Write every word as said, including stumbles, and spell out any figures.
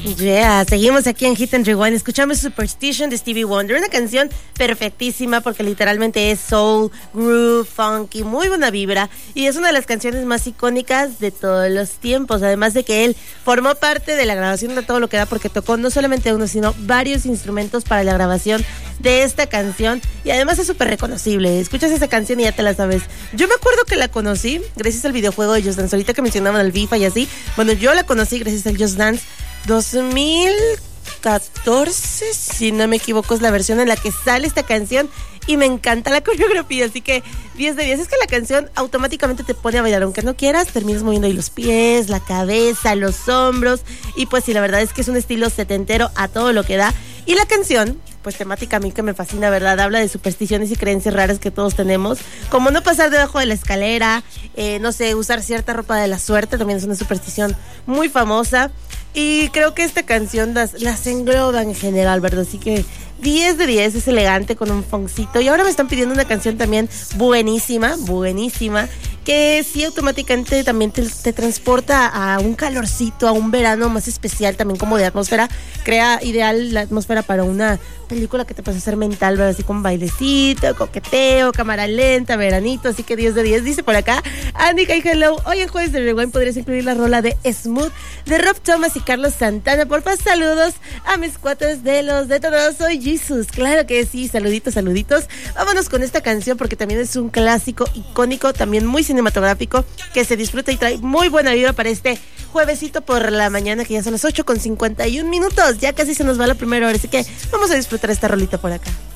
Yeah, seguimos aquí en Hit and Rewind. Escuchamos Superstition de Stevie Wonder, una canción perfectísima porque literalmente es soul, groove, funky, muy buena vibra y es una de las canciones más icónicas de todos los tiempos. Además de que él formó parte de la grabación de Todo Lo Que Da porque tocó no solamente uno, sino varios instrumentos para la grabación de esta canción y además es súper reconocible. Escuchas esa canción y ya te la sabes. Yo me acuerdo que la conocí gracias al videojuego de Just Dance, ahorita que mencionaban al FIFA y así. Bueno, yo la conocí gracias al Just Dance dos mil catorce, si no me equivoco, es la versión en la que sale esta canción y me encanta la coreografía, así que diez de diez. Es que la canción automáticamente te pone a bailar, aunque no quieras, terminas moviendo ahí los pies, la cabeza, los hombros, y pues sí, la verdad es que es un estilo setentero a todo lo que da. Y la canción, pues temática a mí que me fascina, ¿verdad? Habla de supersticiones y creencias raras que todos tenemos, como no pasar debajo de la escalera, eh, no sé, usar cierta ropa de la suerte, también es una superstición muy famosa. Y creo que esta canción las, las engloba en general, ¿verdad? Así que diez de diez, es elegante con un funkcito. Y ahora me están pidiendo una canción también buenísima, buenísima, que sí automáticamente también te, te transporta a un calorcito, a un verano más especial, también como de atmósfera. Crea ideal la atmósfera para una película que te puede hacer mental, ¿verdad? Así con bailecito, coqueteo, cámara lenta, veranito. Así que diez de diez, dice por acá Andy Kay, hello. Hoy en Jueves de Rewind podrías incluir la rola de Smooth de Rob Thomas y Carlos Santana. Porfa, saludos a mis cuates de los de todos. Soy Jesus. Claro que sí, saluditos, saluditos. Vámonos con esta canción porque también es un clásico icónico, también muy cinematográfico, que se disfruta y trae muy buena vibra para este juevesito por la mañana, que ya son las ocho con cincuenta y un minutos. Ya casi se nos va la primera hora, así que vamos a disfrutar esta rolita por acá.